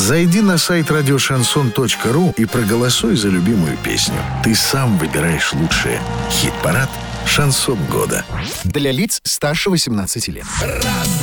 Зайди на сайт радиошансон.ру и проголосуй за любимую песню. Ты сам выбираешь лучшее. Хит-парад «Шансон года». Для лиц старше 18 лет.